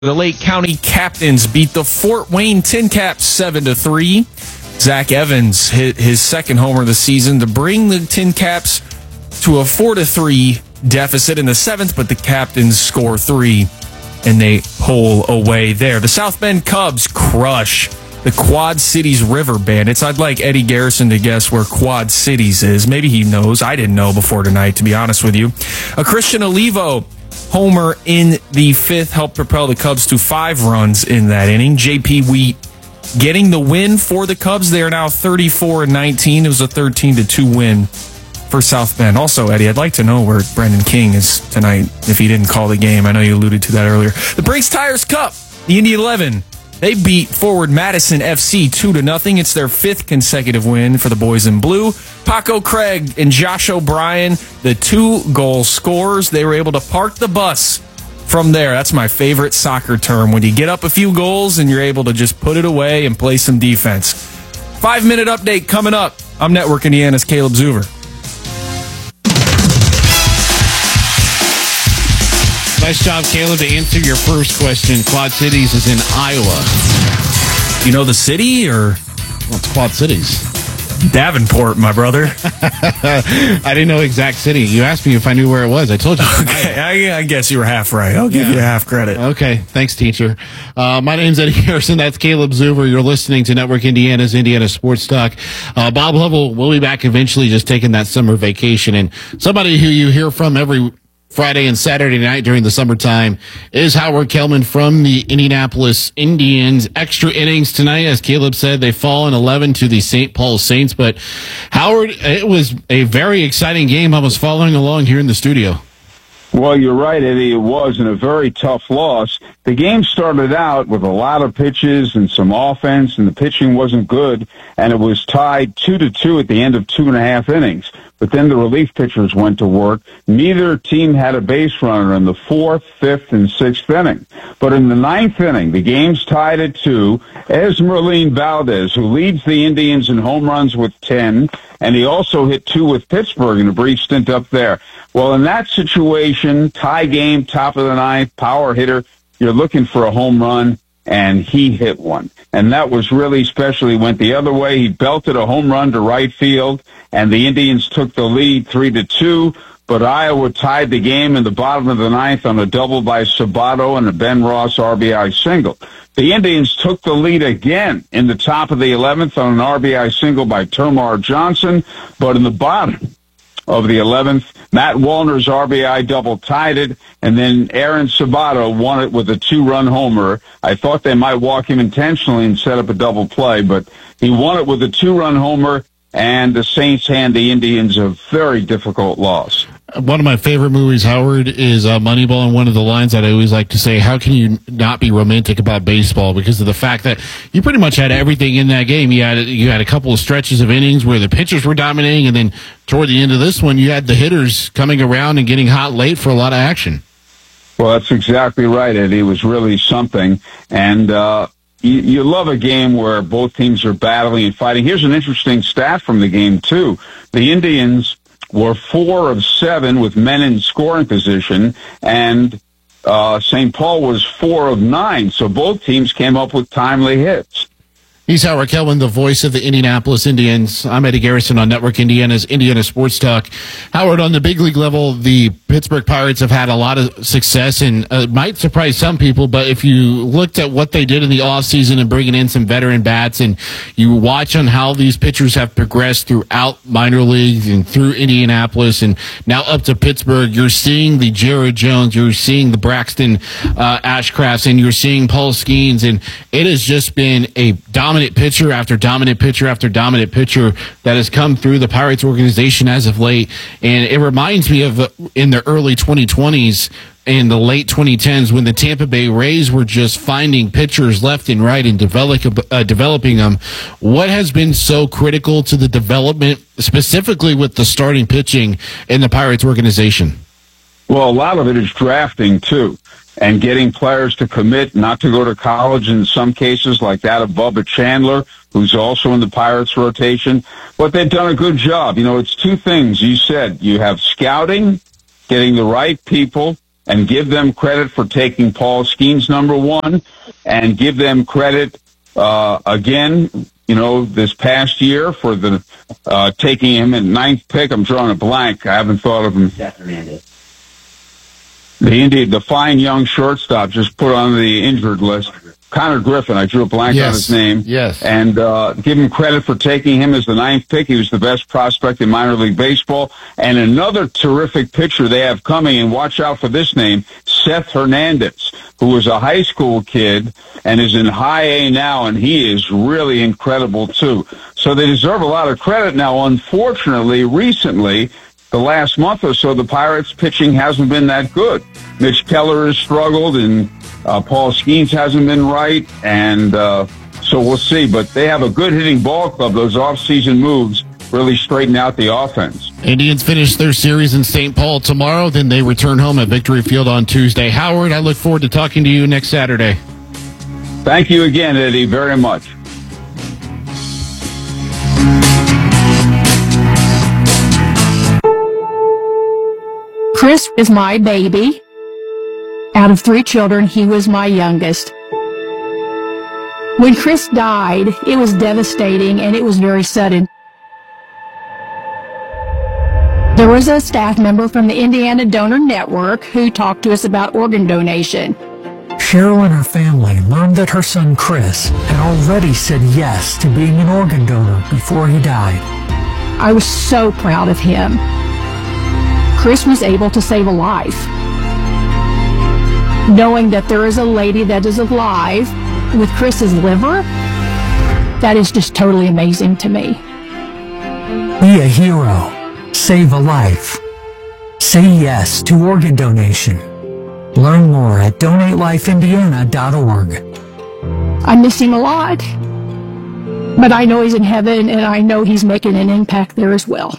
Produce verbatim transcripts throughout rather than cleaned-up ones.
The Lake County Captains beat the Fort Wayne Tin Caps seven to three. Zach Evans hit his second homer of the season to bring the Tin Caps to a four to three deficit in the seventh, but the Captains score three and they pull away there. The South Bend Cubs crush the Quad Cities River Bandits. I'd like Eddie Garrison to guess where Quad Cities is. Maybe he knows. I didn't know before tonight, to be honest with you. A Christian Olivo homer in the fifth helped propel the Cubs to five runs in that inning. J P Wheat getting the win for the Cubs. They are now thirty-four and nineteen. It was a thirteen to two win for South Bend. Also, Eddie, I'd like to know where Brendan King is tonight if he didn't call the game. I know you alluded to that earlier. The Brinks Tires Cup, the Indy eleven. They beat Forward Madison F C two to nothing. It's their fifth consecutive win for the boys in blue. Paco Craig and Josh O'Brien, the two goal scorers. They were able to park the bus from there. That's my favorite soccer term. When you get up a few goals and you're able to just put it away and play some defense. Five-minute update coming up. I'm Network Indiana's Caleb Zuver. Nice job, Caleb, to answer your first question. Quad Cities is in Iowa. You know the city, or? Well, it's Quad Cities. Davenport, my brother. I didn't know exact city. You asked me if I knew where it was. I told you. Okay, I, I guess you were half right. I'll give yeah. you half credit. Okay, thanks, teacher. Uh, my name's Eddie Harrison. That's Caleb Zuver. You're listening to Network Indiana's Indiana Sports Talk. Uh, Bob Lovell will be back eventually, just taking that summer vacation. And somebody who you hear from every Friday and Saturday night during the summertime is Howard Kellman from the Indianapolis Indians. Extra innings tonight, as Caleb said, they fall in eleven to the Saint Paul Saints. But Howard, it was a very exciting game. I was following along here in the studio. Well, you're right, Eddie. It was, and a very tough loss. The game started out with a lot of pitches and some offense, and the pitching wasn't good, and it was tied two to two at the end of two and a half innings. But then the relief pitchers went to work. Neither team had a base runner in the fourth, fifth, and sixth inning. But in the ninth inning, the game's tied at two. Esmeralyn Valdez, who leads the Indians in home runs with ten, and he also hit two with Pittsburgh in a brief stint up there. Well, in that situation, tie game, top of the ninth, power hitter, you're looking for a home run, and he hit one. And that was really special. He went the other way. He belted a home run to right field, and the Indians took the lead three to two. But Iowa tied the game in the bottom of the ninth on a double by Sabato and a Ben Ross R B I single. The Indians took the lead again in the top of the eleventh on an R B I single by Tomar Johnson, but in the bottom of the eleventh, Matt Wallner's R B I double tied it, and then Aaron Sabato won it with a two-run homer. I thought they might walk him intentionally and set up a double play, but he won it with a two-run homer, and the Saints hand the Indians a very difficult loss. One of my favorite movies, Howard, is uh, Moneyball, and one of the lines that I always like to say, how can you not be romantic about baseball? Because of the fact that you pretty much had everything in that game. You had you had a couple of stretches of innings where the pitchers were dominating, and then toward the end of this one, you had the hitters coming around and getting hot late for a lot of action. Well, that's exactly right, Eddie. It was really something, and uh, you, you love a game where both teams are battling and fighting. Here's an interesting stat from the game, too. The Indians were four of seven with men in scoring position, and uh, Saint Paul was four of nine. So both teams came up with timely hits. He's Howard Kellman, the voice of the Indianapolis Indians. I'm Eddie Garrison on Network Indiana's Indiana Sports Talk. Howard, on the big league level, the Pittsburgh Pirates have had a lot of success, and uh, might surprise some people, but if you looked at what they did in the offseason and bringing in some veteran bats, and you watch on how these pitchers have progressed throughout minor leagues and through Indianapolis and now up to Pittsburgh, you're seeing the Jared Jones, you're seeing the Braxton uh, Ashcrafts, and you're seeing Paul Skeens, and it has just been a dominant pitcher after dominant pitcher after dominant pitcher that has come through the Pirates organization as of late. And it reminds me of uh, in the early twenty twenties and the late twenty tens when the Tampa Bay Rays were just finding pitchers left and right and develop, uh, developing them. What has been so critical to the development, specifically with the starting pitching in the Pirates organization? Well, a lot of it is drafting, too, and getting players to commit not to go to college in some cases, like that of Bubba Chandler, who's also in the Pirates rotation. But they've done a good job. You know, it's two things. You said you have scouting, getting the right people, and give them credit for taking Paul Skeens number one, and give them credit uh, again, you know, this past year for the uh, taking him at ninth pick. I'm drawing a blank. I haven't thought of him. Seth Hernandez. The Indian, the fine young shortstop, just put on the injured list. Connor Griffin, I drew a blank yes. on his name. Yes. And uh, give him credit for taking him as the ninth pick. He was the best prospect in minor league baseball. And another terrific pitcher they have coming, and watch out for this name, Seth Hernandez, who was a high school kid and is in high A now, and he is really incredible too. So they deserve a lot of credit. Now, unfortunately, recently, the last month or so, the Pirates' pitching hasn't been that good. Mitch Keller has struggled, and uh, Paul Skeens hasn't been right, and uh, so we'll see. But they have a good hitting ball club. Those off-season moves really straighten out the offense. Indians finish their series in Saint Paul tomorrow, then they return home at Victory Field on Tuesday. Howard, I look forward to talking to you next Saturday. Thank you again, Eddie, very much. Chris is my baby. Out of three children, he was my youngest. When Chris died, it was devastating and it was very sudden. There was a staff member from the Indiana Donor Network who talked to us about organ donation. Cheryl and her family learned that her son Chris had already said yes to being an organ donor before he died. I was so proud of him. Chris was able to save a life. Knowing that there is a lady that is alive with Chris's liver, that is just totally amazing to me. Be a hero. Save a life. Say yes to organ donation. Learn more at donate life indiana dot org. I miss him a lot, but I know he's in heaven, and I know he's making an impact there as well.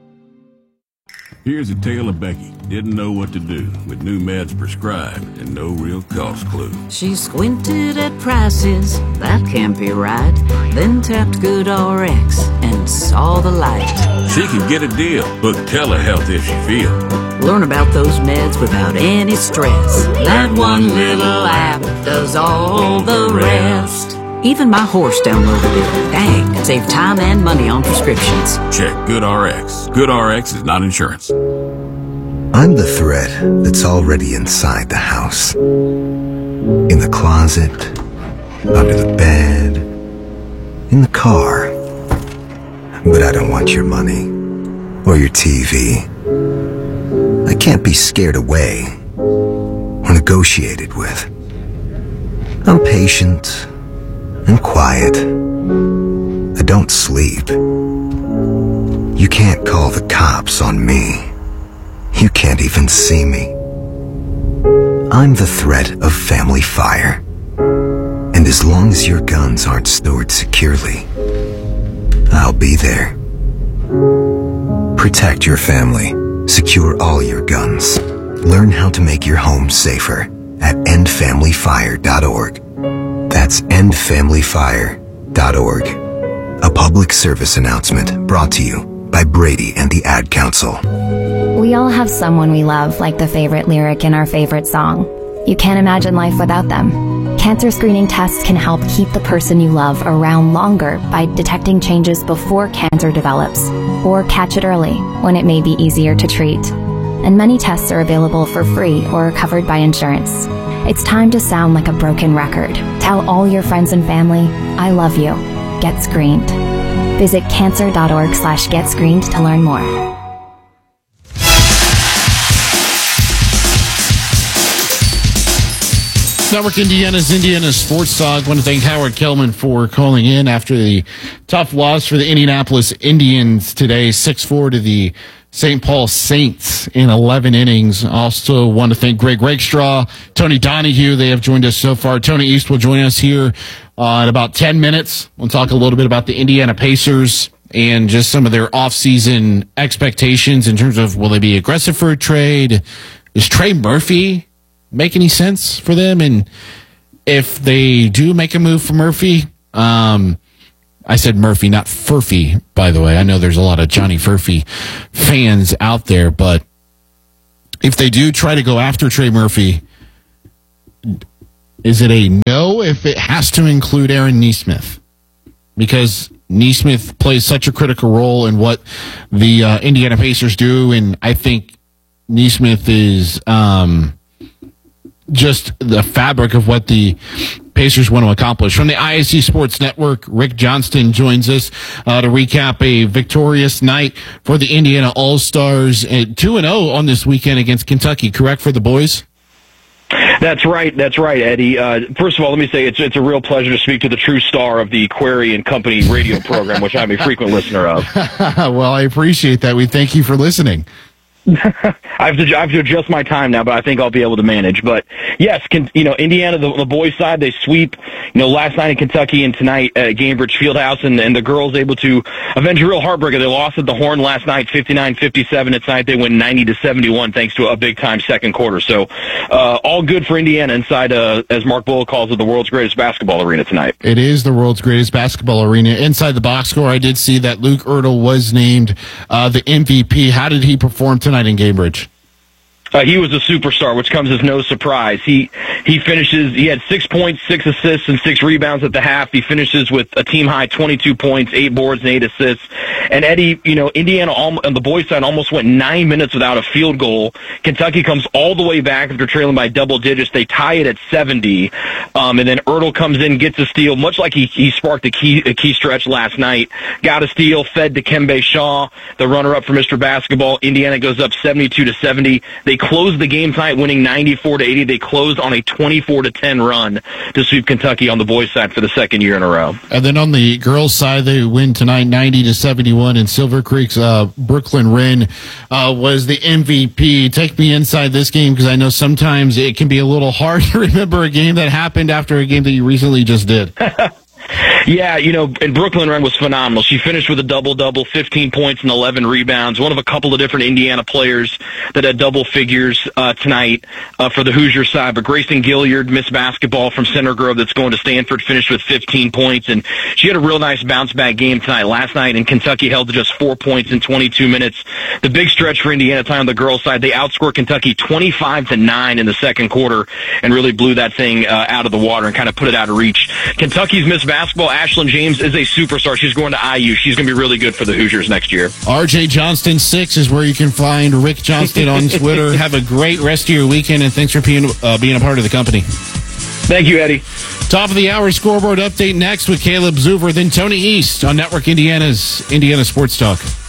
Here's a tale of Becky. Didn't know what to do with new meds prescribed and no real cost clue. She squinted at prices, that can't be right. Then tapped GoodRx and saw the light. She can get a deal. Book telehealth if she feels. Learn about those meds without any stress. That one little app does all the rest. Even my horse downloaded it. Dang, save time and money on prescriptions. Check GoodRx. GoodRx is not insurance. I'm the thread that's already inside the house. In the closet, under the bed, in the car. But I don't want your money or your T V. I can't be scared away or negotiated with. I'm patient and quiet. I don't sleep. You can't call the cops on me. You can't even see me. I'm the threat of family fire. And as long as your guns aren't stored securely, I'll be there. Protect your family. Secure all your guns. Learn how to make your home safer at end family fire dot org. That's end family fire dot org. A public service announcement brought to you by Brady and the Ad Council. We all have someone we love, like the favorite lyric in our favorite song. You can't imagine life without them. Cancer screening tests can help keep the person you love around longer by detecting changes before cancer develops, or catch it early when it may be easier to treat. And many tests are available for free or covered by insurance. It's time to sound like a broken record. Tell all your friends and family, I love you. Get screened. Visit cancer dot org slash get screened to learn more. Network Indiana's Indiana Sports Talk. I want to thank Howard Kellman for calling in after the tough loss for the Indianapolis Indians today, six four to the Saint Paul Saints in eleven innings. Also want to thank Greg Rakestraw, Tony Donahue. They have joined us so far. Tony East will join us here uh, in about ten minutes. We'll talk a little bit about the Indiana Pacers and just some of their offseason expectations in terms of will they be aggressive for a trade? Is Trey Murphy make any sense for them? And if they do make a move for Murphy, um, I said Murphy, not Furphy, by the way. I know there's a lot of Johnny Furphy fans out there, but if they do try to go after Trey Murphy, is it a no if it has to include Aaron Nesmith? Because Nesmith plays such a critical role in what the uh, Indiana Pacers do, and I think Nesmith is um, just the fabric of what the Pacers want to accomplish. From the I S C Sports Network, Rick Johnston joins us uh, to recap a victorious night for the Indiana All-Stars, two and oh on this weekend against Kentucky, correct, for the boys? That's right. That's right, Eddie. Uh, first of all, let me say it's it's a real pleasure to speak to the true star of the Query and Company radio program, which I'm a frequent listener of. Well, I appreciate that. We thank you for listening. I have to I have to adjust my time now, but I think I'll be able to manage. But yes, can, you know, Indiana, the, the boys' side, they sweep. You know, last night in Kentucky and tonight at Gainbridge Fieldhouse, and, and the girls able to avenge a real heartbreaker. They lost at the Horn last night, fifty-nine fifty-seven. Tonight they win ninety to seventy-one, thanks to a big time second quarter. So uh, all good for Indiana inside, uh, as Mark Bull calls it, the world's greatest basketball arena tonight. It is the world's greatest basketball arena. Inside the box score, I did see that Luke Ertl was named uh, the M V P. How did he perform tonight in Gainbridge? Uh, he was a superstar, which comes as no surprise. He he finishes. He had six points, six assists, and six rebounds at the half. He finishes with a team high twenty-two points, eight boards, and eight assists. And Eddie, you know, Indiana on the boys' side almost went nine minutes without a field goal. Kentucky comes all the way back after trailing by double digits. They tie it at seventy, um, and then Ertl comes in, gets a steal, much like he he sparked a key a key stretch last night. Got a steal, fed to Kembe Shaw, the runner-up for Mister Basketball. Indiana goes up seventy-two to seventy. They closed the game tonight winning ninety-four to eighty. They closed on a twenty-four to ten run to sweep Kentucky on the boys' side for the second year in a row. And then on the girls' side, they win tonight ninety to seventy-one, and Silver Creek's uh, Brooklyn Wren uh, was the M V P. Take me inside this game, because I know sometimes it can be a little hard to remember a game that happened after a game that you recently just did. Yeah, you know, and Brooklyn Wren was phenomenal. She finished with a double-double, fifteen points and eleven rebounds, one of a couple of different Indiana players that had double figures uh, tonight uh, for the Hoosier side. But Grayson Gilliard, Miss Basketball from Center Grove that's going to Stanford, finished with fifteen points, and she had a real nice bounce-back game tonight. Last night, and Kentucky held to just four points in twenty-two minutes. The big stretch for Indiana tonight on the girls' side, they outscored Kentucky twenty-five to nine in the second quarter and really blew that thing uh, out of the water and kind of put it out of reach. Kentucky's Miss Basketball, Ashlyn James, is a superstar. She's going to I U. She's going to be really good for the Hoosiers next year. R J Johnston six is where you can find Rick Johnston on Twitter. Have a great rest of your weekend, and thanks for being, uh, being a part of the company. Thank you, Eddie. Top of the hour scoreboard update next with Caleb Zuver, then Tony East on Network Indiana's Indiana Sports Talk.